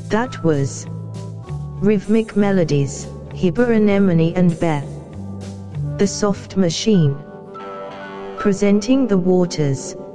That was Rhythmic Melodies, Hiba Anemone and Beth. The Soft Machine. Presenting The Waters.